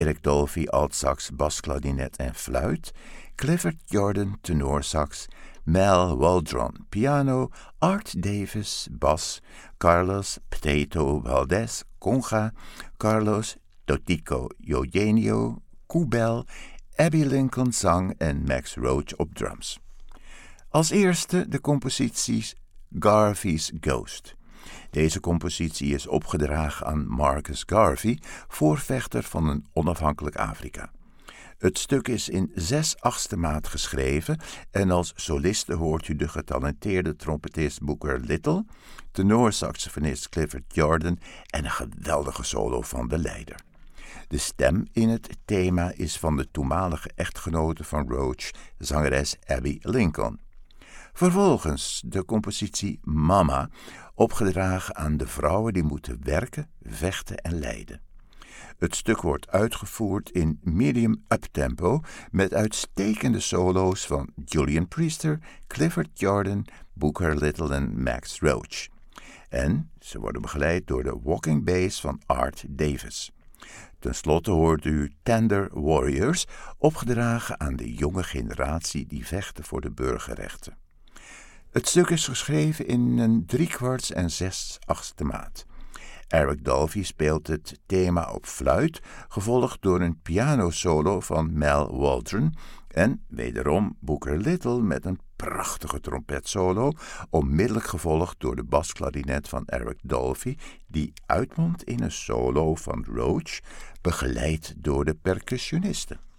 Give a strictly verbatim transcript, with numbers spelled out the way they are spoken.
Eric Dolphy altsax, basklarinet en fluit, Clifford Jordan tenorsax, Mel Waldron piano, Art Davis bas, Carlos Potato Valdez conga, Carlos Totico Eugenio koebel, Abbey Lincoln zang en Max Roach op drums. Als eerste de compositie Garvey's Ghost. Deze compositie is opgedragen aan Marcus Garvey, voorvechter van een onafhankelijk Afrika. Het stuk is in zes achtste maat geschreven en als soliste hoort u de getalenteerde trompetist Booker Little, tenorsaxofonist Clifford Jordan en een geweldige solo van de leider. De stem in het thema is van de toenmalige echtgenote van Roach, zangeres Abbey Lincoln. Vervolgens de compositie Mama, opgedragen aan de vrouwen die moeten werken, vechten en lijden. Het stuk wordt uitgevoerd in medium uptempo met uitstekende solo's van Julian Priester, Clifford Jordan, Booker Little en Max Roach. En ze worden begeleid door de walking bass van Art Davis. Ten slotte hoort u Tender Warriors, opgedragen aan de jonge generatie die vechten voor de burgerrechten. Het stuk is geschreven in een driekwarts en zes achtste maat. Eric Dolphy speelt het thema op fluit, gevolgd door een pianosolo van Mel Waldron en wederom Booker Little met een prachtige trompetsolo, onmiddellijk gevolgd door de basklarinet van Eric Dolphy, die uitmondt in een solo van Roach, begeleid door de percussionisten.